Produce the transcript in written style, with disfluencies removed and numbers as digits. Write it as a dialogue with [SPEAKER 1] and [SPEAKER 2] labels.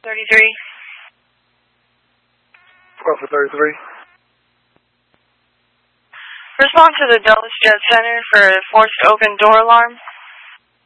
[SPEAKER 1] 33.
[SPEAKER 2] Squad for 33.
[SPEAKER 1] Respond to the Dulles Jet Center for forced open door alarm.